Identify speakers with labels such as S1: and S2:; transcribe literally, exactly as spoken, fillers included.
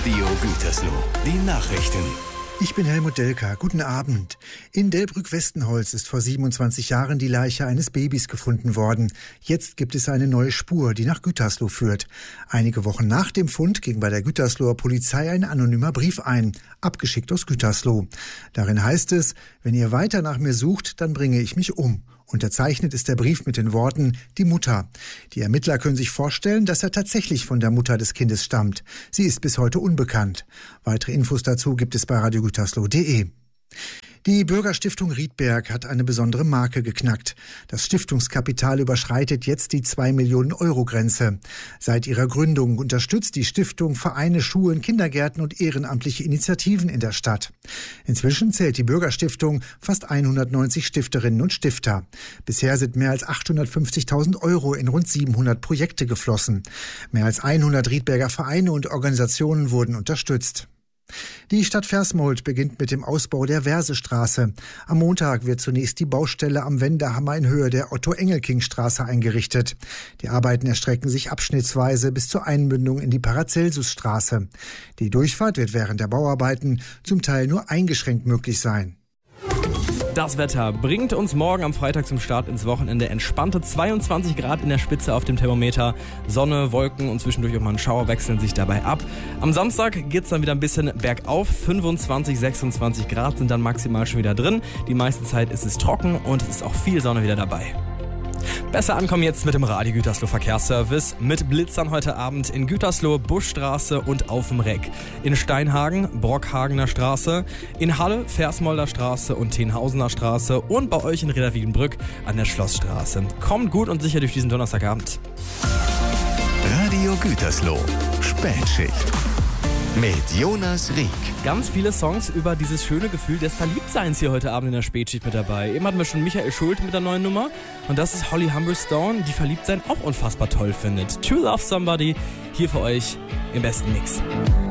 S1: Radio Gütersloh. Die Nachrichten.
S2: Ich bin Helmut Delker. Guten Abend. In Delbrück-Westenholz ist vor siebenundzwanzig Jahren die Leiche eines Babys gefunden worden. Jetzt gibt es eine neue Spur, die nach Gütersloh führt. Einige Wochen nach dem Fund ging bei der Gütersloher Polizei ein anonymer Brief ein, abgeschickt aus Gütersloh. Darin heißt es: Wenn ihr weiter nach mir sucht, dann bringe ich mich um. Unterzeichnet ist der Brief mit den Worten »Die Mutter«. Die Ermittler können sich vorstellen, dass er tatsächlich von der Mutter des Kindes stammt. Sie ist bis heute unbekannt. Weitere Infos dazu gibt es bei radio gütersloh punkt de. Die Bürgerstiftung Riedberg hat eine besondere Marke geknackt. Das Stiftungskapital überschreitet jetzt die zwei Millionen Euro Grenze. Seit ihrer Gründung unterstützt die Stiftung Vereine, Schulen, Kindergärten und ehrenamtliche Initiativen in der Stadt. Inzwischen zählt die Bürgerstiftung fast hundertneunzig Stifterinnen und Stifter. Bisher sind mehr als achthundertfünfzigtausend Euro in rund siebenhundert Projekte geflossen. Mehr als hundert Riedberger Vereine und Organisationen wurden unterstützt. Die Stadt Versmold beginnt mit dem Ausbau der Versestraße. Am Montag wird zunächst die Baustelle am Wendehammer in Höhe der Otto-Engelking-Straße eingerichtet. Die Arbeiten erstrecken sich abschnittsweise bis zur Einmündung in die Paracelsus-Straße. Die Durchfahrt wird während der Bauarbeiten zum Teil nur eingeschränkt möglich sein.
S3: Das Wetter bringt uns morgen am Freitag zum Start ins Wochenende entspannte zweiundzwanzig Grad in der Spitze auf dem Thermometer. Sonne, Wolken und zwischendurch auch mal ein Schauer wechseln sich dabei ab. Am Samstag geht's dann wieder ein bisschen bergauf. fünfundzwanzig, sechsundzwanzig Grad sind dann maximal schon wieder drin. Die meiste Zeit ist es trocken und es ist auch viel Sonne wieder dabei. Besser ankommen jetzt mit dem Radio Gütersloh Verkehrsservice mit Blitzern heute Abend in Gütersloh, Buschstraße und auf dem Reck. In Steinhagen, Brockhagener Straße, in Halle, Versmolder Straße und Tenhausener Straße und bei euch in Reda-Wiedenbrück an der Schlossstraße. Kommt gut und sicher durch diesen Donnerstagabend.
S1: Radio Gütersloh, Spätschicht mit Jonas Rieck.
S3: Ganz viele Songs über dieses schöne Gefühl des Verliebtseins hier heute Abend in der Spätschicht mit dabei. Eben hatten wir schon Michael Schult mit der neuen Nummer und das ist Holly Humberstone, die Verliebtsein auch unfassbar toll findet. To Love Somebody, hier für euch im besten Mix.